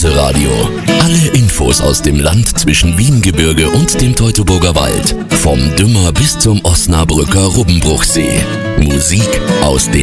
Reiseradio. Alle Infos aus dem Land zwischen Wiengebirge und dem Teutoburger Wald. Vom Dümmer bis zum Osnabrücker Rubbenbruchsee. Musik aus dem